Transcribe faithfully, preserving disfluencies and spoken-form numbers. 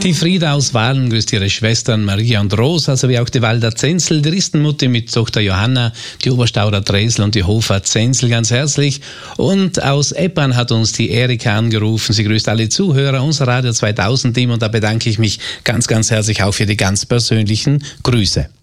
Die Frieda aus Wahlen grüßt ihre Schwestern Maria und Rosa, sowie auch die Walda Zenzel, die Ristenmutti mit Tochter Johanna, die Oberstauder Dresel und die Hofer Zenzel ganz herzlich. Und aus Eppern hat uns die Erika angerufen. Sie grüßt alle Zuhörer, unser Radio zweitausend Team, und da bedanke ich mich ganz, ganz herzlich auch für die ganz persönlichen Grüße.